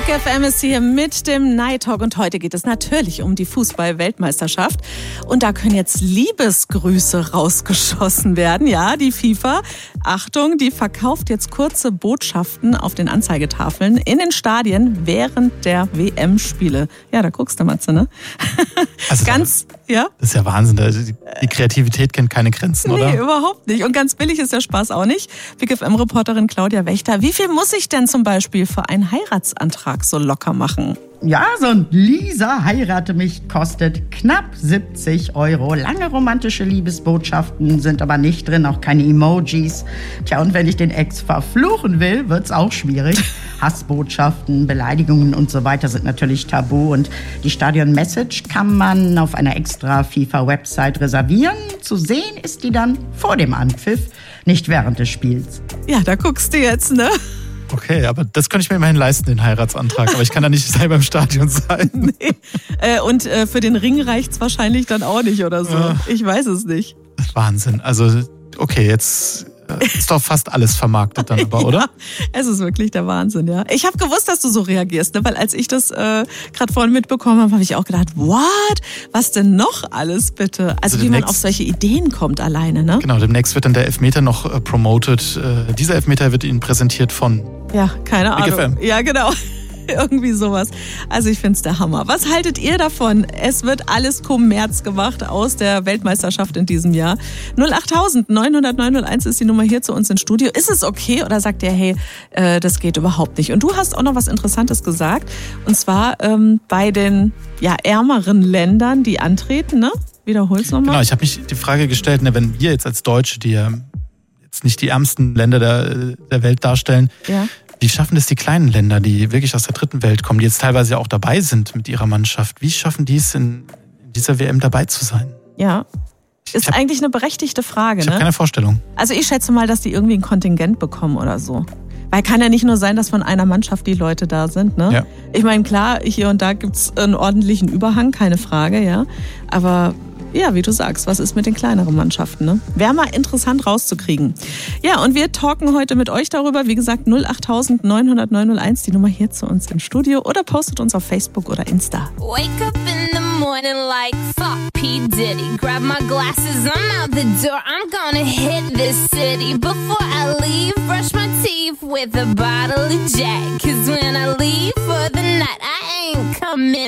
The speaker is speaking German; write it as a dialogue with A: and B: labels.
A: FM ist hier mit dem Night Talk und heute geht es natürlich um die Fußball-Weltmeisterschaft. Und da können jetzt Liebesgrüße rausgeschossen werden. Ja, die FIFA, Achtung, die verkauft jetzt kurze Botschaften auf den Anzeigetafeln in den Stadien während der WM-Spiele. Ja, da guckst du, Matze, ne?
B: Also
A: ja?
B: Das ist ja Wahnsinn. Die Kreativität kennt keine Grenzen, oder?
A: Nee, überhaupt nicht. Und ganz billig ist der Spaß auch nicht. Big FM-Reporterin Claudia Wächter, wie viel muss ich denn zum Beispiel für einen Heiratsantrag so locker machen?
C: Ja, so ein Lisa heirate mich kostet knapp 70 €. Lange romantische Liebesbotschaften sind aber nicht drin, auch keine Emojis. Tja, und wenn ich den Ex verfluchen will, wird's auch schwierig. Hassbotschaften, Beleidigungen und so weiter sind natürlich tabu. Und die Stadion-Message kann man auf einer extra FIFA-Website reservieren. Zu sehen ist die dann vor dem Anpfiff, nicht während des Spiels.
A: Ja, da guckst du jetzt, ne?
B: Okay, aber das könnte ich mir immerhin leisten, den Heiratsantrag. Aber ich kann da nicht selber im Stadion sein.
A: Nee. Und für den Ring reicht's wahrscheinlich dann auch nicht oder so. Ich weiß es nicht.
B: Wahnsinn. Also, okay, jetzt ist doch fast alles vermarktet dann aber, oder?
A: Ja, es ist wirklich der Wahnsinn, ja. Ich habe gewusst, dass du so reagierst, ne? Weil als ich das gerade vorhin mitbekommen habe ich auch gedacht, what? Was denn noch alles bitte? Also wie man auf solche Ideen kommt alleine, ne?
B: Genau, demnächst wird dann der Elfmeter noch promoted. Dieser Elfmeter wird Ihnen präsentiert von...
A: Ja, keine Ahnung.
B: Big FM.
A: Ja, genau. Irgendwie sowas. Also ich find's der Hammer. Was haltet ihr davon? Es wird alles Kommerz gemacht aus der Weltmeisterschaft in diesem Jahr. 08000 900 901 ist die Nummer hier zu uns ins Studio. Ist es okay oder sagt ihr, hey, das geht überhaupt nicht? Und du hast auch noch was Interessantes gesagt. Und zwar bei den ärmeren Ländern, die antreten, ne? Wiederhol's nochmal.
B: Genau, ich habe mich die Frage gestellt, ne, wenn wir jetzt als Deutsche, die ja jetzt nicht die ärmsten Länder der Welt darstellen,
A: ja.
B: Wie schaffen das die kleinen Länder, die wirklich aus der dritten Welt kommen, die jetzt teilweise auch dabei sind mit ihrer Mannschaft? Wie schaffen die es, in dieser WM dabei zu sein?
A: Ja, ist eigentlich eine berechtigte Frage.
B: Ich habe keine Vorstellung.
A: Also ich schätze mal, dass die irgendwie ein Kontingent bekommen oder so. Weil kann ja nicht nur sein, dass von einer Mannschaft die Leute da sind, ne?
B: Ja.
A: Ich meine, klar, hier und da gibt's einen ordentlichen Überhang, keine Frage, ja. Aber... ja, wie du sagst, was ist mit den kleineren Mannschaften, ne? Wäre mal interessant rauszukriegen. Ja, und wir talken heute mit euch darüber. Wie gesagt, 08000 900 901, die Nummer hier zu uns im Studio. Oder postet uns auf Facebook oder Insta.
D: Wake up in the morning like fuck P. Diddy. Grab my glasses, I'm out the door. I'm gonna hit this city. Before I leave, brush my teeth with a bottle of Jack. 'Cause when I leave for the night, I ain't coming